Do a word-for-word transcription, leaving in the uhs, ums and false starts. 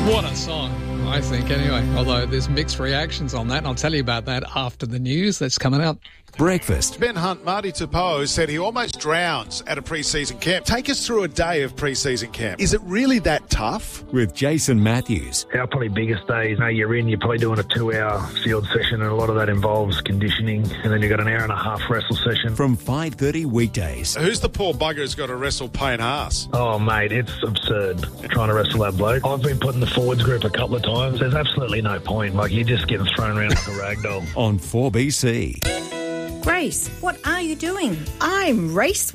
What a song, I think, anyway. Although there's mixed reactions on that, and I'll tell you about that after the news that's coming up. Breakfast. Ben Hunt, Marty Tupou said he almost drowns at a pre-season camp. Take us through a day of pre-season camp. Is it really that tough? With Jason Matthews. Our probably biggest day is, you know, you're in, you're probably doing a two-hour field session, and a lot of that involves conditioning, and then you've got an hour and a half wrestle session. From five thirty weekdays. Who's the poor bugger who's got to wrestle Payne Haas? Oh, mate, it's absurd trying to wrestle that bloke. I've been put in the forwards group a couple of times. There's absolutely no point. Like, you're just getting thrown around like a rag doll. On four B C. Grace, what are you doing? I'm race